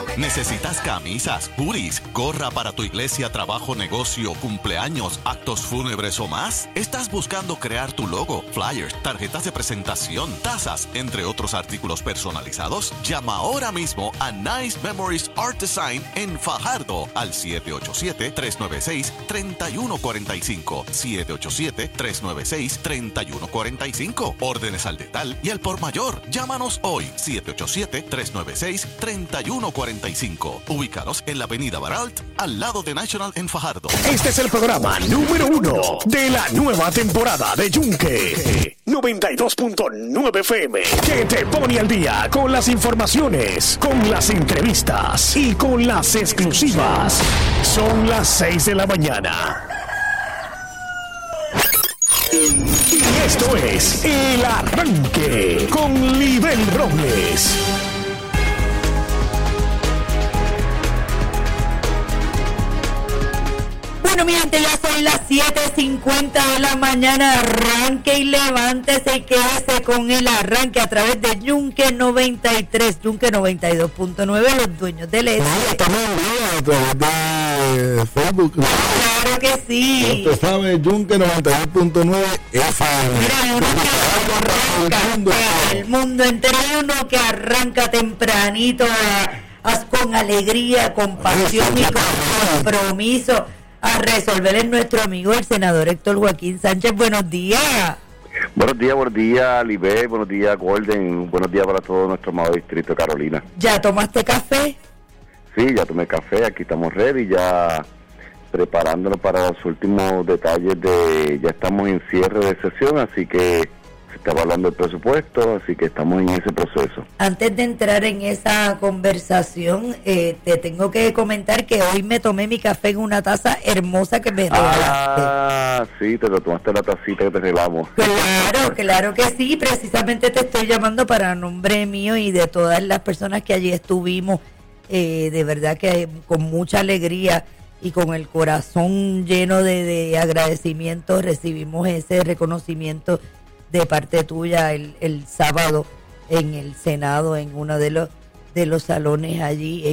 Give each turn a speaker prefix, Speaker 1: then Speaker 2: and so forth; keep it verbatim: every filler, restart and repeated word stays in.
Speaker 1: ¿Necesitas camisas, hoodies, gorra para tu iglesia, trabajo, negocio, cumpleaños, actos fúnebres o más? ¿Estás buscando crear tu logo, flyers, tarjetas de presentación, tazas, entre otros artículos personalizados? Llama ahora mismo a Nice Memories Art Design en Fajardo al siete ocho siete, tres nueve seis, tres uno cuatro cinco. siete ocho siete, tres nueve seis, tres uno cuatro cinco. Órdenes al detal y al por mayor. Llámanos hoy, siete ocho siete, tres nueve seis, tres uno cuatro cinco. Ubícanos en la avenida Baralt, al lado de National en Fajardo.
Speaker 2: Este es el programa número uno de la nueva temporada de Yunque noventa y dos punto nueve F M, que te pone al día con las informaciones, con las entrevistas y con las exclusivas. Son las seis de la mañana. Y esto es El Arranque con Libel Robles.
Speaker 3: Bueno, mi gente, ya son las siete cincuenta de la mañana. Arranque y levántese y quédese con El Arranque a través de Yunque noventa y tres, Yunque noventa y dos punto nueve, los dueños del este.
Speaker 4: Estamos en vivo a través de Facebook.
Speaker 3: Claro que sí.
Speaker 4: Usted sabe, Yunque noventa y dos punto nueve F M.
Speaker 3: Mira, uno que arranca el mundo entero, uno que arranca tempranito a, a, con alegría, con pasión y con compromiso a resolver es nuestro amigo el senador Héctor Joaquín Sánchez. Buenos días.
Speaker 5: Buenos días, buenos días, Libé, buenos días, Golden, buenos días para todo nuestro amado distrito de Carolina.
Speaker 3: ¿Ya tomaste café?
Speaker 5: Sí, ya tomé café, aquí estamos ready, ya preparándonos para los últimos detalles de, ya estamos en cierre de sesión, así que se está hablando del presupuesto, así que estamos en ese proceso.
Speaker 3: Antes de entrar en esa conversación, eh, te tengo que comentar que hoy me tomé mi café en una taza hermosa que me regalaste.
Speaker 5: Ah, sí, te lo tomaste la tacita que te regalamos.
Speaker 3: Claro, claro que sí, precisamente te estoy llamando para nombre mío y de todas las personas que allí estuvimos, eh, de verdad que con mucha alegría y con el corazón lleno de, de agradecimiento recibimos ese reconocimiento de parte tuya el, el sábado en el Senado, en uno de los de los salones allí